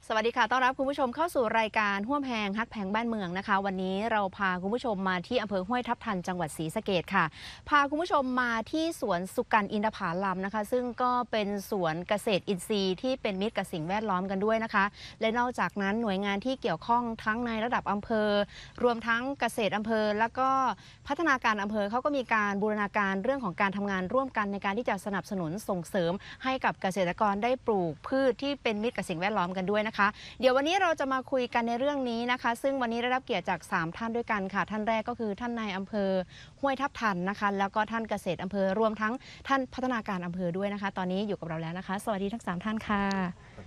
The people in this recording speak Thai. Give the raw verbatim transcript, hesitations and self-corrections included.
สวัสดีค่ะต้อนรับคุณผู้ชมเข้าสู่รายการห้วมแพงฮักแพงบ้านเมืองนะคะวันนี้เราพาคุณผู้ชมมาที่อำเภอห้วยทับทันจังหวัดศรีสะเกษค่ะพาคุณผู้ชมมาที่สวนสุกันอินทผลัมนะคะซึ่งก็เป็นสวนเกษตรอินทรีย์ที่เป็นมิตรกับสิ่งแวดล้อมกันด้วยนะคะและนอกจากนั้นหน่วยงานที่เกี่ยวข้องทั้งในระดับอำเภอรวมทั้งเกษตรอำเภอแล้วก็พัฒนาการอำเภอเขาก็มีการบูรณาการเรื่องของการทำงานร่วมกันในการที่จะสนับสนุนส่งเสริมให้กับเกษตรกรได้ปลูกพืชที่เป็นมิตรกับสิ่งแวดล้อมกันด้วยนะคะเดี๋ยววันนี้เราจะมาคุยกันในเรื่องนี้นะคะซึ่งวันนี้ได้รับเกียรติจากสามท่านด้วยกันค่ะท่านแรกก็คือท่านนายอำเภอห้วยทับทันนะคะแล้วก็ท่านเกษตรอำเภอรวมทั้งท่านพัฒนาการอำเภอด้วยนะคะตอนนี้อยู่กับเราแล้วนะคะสวัสดีทั้งสามท่านค่ะ